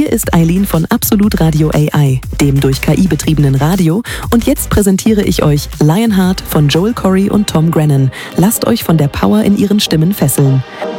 Hier ist Eileen von Absolut Radio AI, dem durch KI betriebenen Radio, und jetzt präsentiere ich euch Lionheart von Joel Corry und Tom Grennan. Lasst euch von der Power in ihren Stimmen fesseln.